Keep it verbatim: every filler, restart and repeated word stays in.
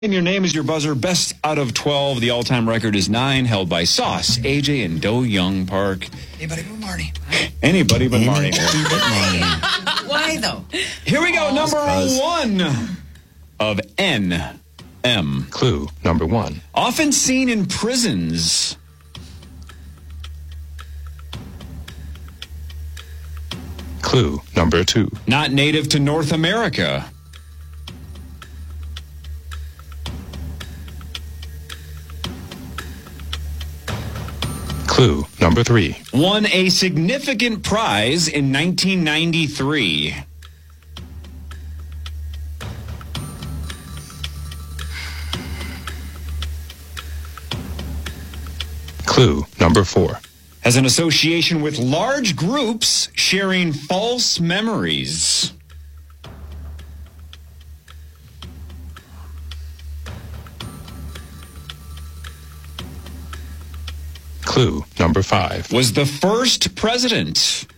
And your name is your buzzer. Best out of twelve. The all-time record is nine, held by Sauce, A J, and Do Young Park. Anybody but Marty. Anybody but Marty. Why, though? Here we go. Oh, number suppose. one of N M. Clue number one. Often seen in prisons. Clue number two. Not native to North America. Clue number three. Won a significant prize in nineteen ninety-three. Clue number four. Has an association with large groups sharing false memories. Clue number five. Was the first president.